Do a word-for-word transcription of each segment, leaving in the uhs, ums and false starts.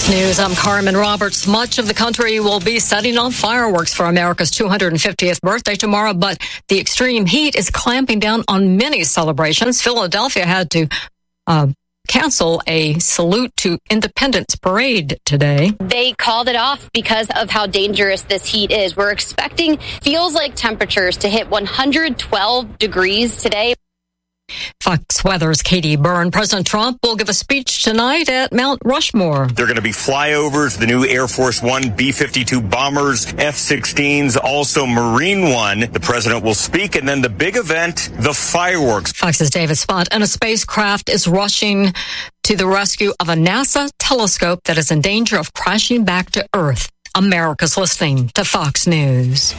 Fox News, I'm Carmen Roberts. Much of the country will be setting off fireworks for America's two hundred fiftieth birthday tomorrow, but the extreme heat is clamping down on many celebrations. Philadelphia had to uh, cancel a salute to Independence Parade today. They called it off because of how dangerous this heat is. We're expecting feels like temperatures to hit one hundred twelve degrees today. Fox Weather's Katie Byrne. President Trump will give a speech tonight at Mount Rushmore. There are going to be flyovers, the new Air Force One, B fifty-two bombers, F sixteens, also Marine One. The president will speak, and then the big event, the fireworks. Fox's David Spott. And a spacecraft is rushing to the rescue of a NASA telescope that is in danger of crashing back to Earth. America's listening to Fox News.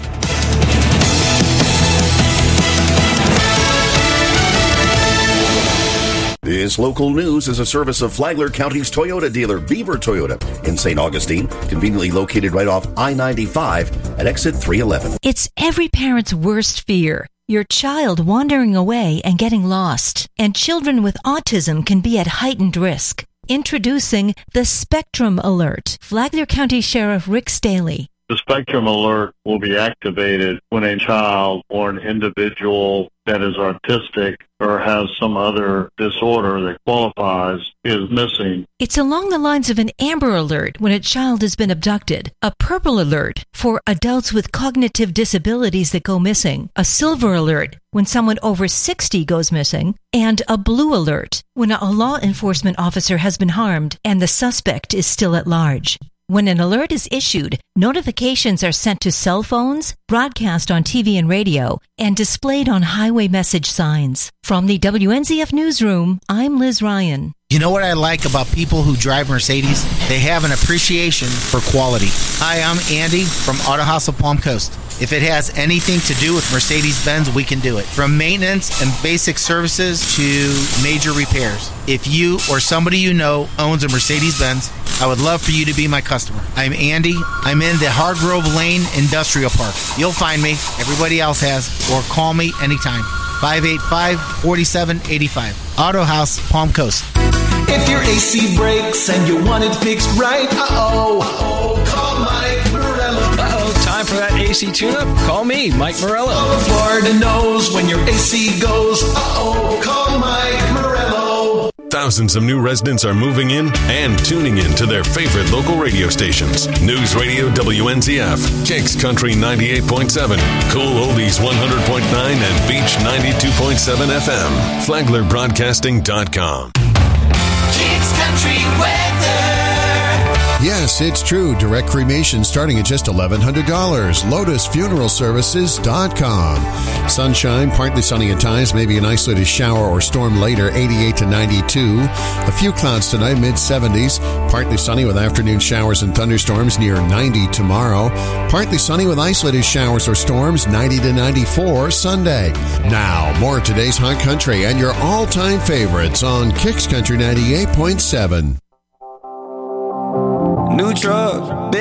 This local news is a service of Flagler County's Toyota dealer, Beaver Toyota, in Saint Augustine, conveniently located right off I ninety-five at exit three eleven. It's every parent's worst fear, your child wandering away and getting lost. And children with autism can be at heightened risk. Introducing the Spectrum Alert. Flagler County Sheriff Rick Staley. The Spectrum Alert will be activated when a child or an individual that is autistic or has some other disorder that qualifies is missing. It's along the lines of an Amber Alert when a child has been abducted, a Purple Alert for adults with cognitive disabilities that go missing, a Silver Alert when someone over sixty goes missing, and a Blue Alert when a law enforcement officer has been harmed and the suspect is still at large. When an alert is issued, notifications are sent to cell phones, broadcast on T V and radio, and displayed on highway message signs. From the W N Z F Newsroom, I'm Liz Ryan. You know what I like about people who drive Mercedes? They have an appreciation for quality. Hi, I'm Andy from Auto House of Palm Coast. If it has anything to do with Mercedes-Benz, we can do it. From maintenance and basic services to major repairs. If you or somebody you know owns a Mercedes-Benz, I would love for you to be my customer. I'm Andy. I'm in the Hargrove Lane Industrial Park. You'll find me. Everybody else has. Or call me anytime. five eight five, four seven eight five. Auto House, Palm Coast. If your A C breaks and you want it fixed right, uh-oh, uh-oh, call Mike Morello. Uh-oh, time for that A C tune-up? Call me, Mike Morello. Oh, Florida knows when your A C goes, uh-oh, call Mike Morello. Thousands of new residents are moving in and tuning in to their favorite local radio stations. News Radio W N Z F, Kicks Country ninety-eight point seven, Cool Oldies one hundred point nine, and Beach ninety-two point seven F M. Flagler Broadcasting dot com. Kicks Country Weather. Yes, it's true. Direct cremation starting at just eleven hundred dollars. Lotus Funeral Services dot com. Sunshine, partly sunny at times, maybe an isolated shower or storm later, eighty-eight to ninety-two. A few clouds tonight, mid seventies. Partly sunny with afternoon showers and thunderstorms, near ninety tomorrow. Partly sunny with isolated showers or storms, ninety to ninety-four Sunday. Now, more of today's hot country and your all-time favorites on Kicks Country ninety-eight point seven. New truck.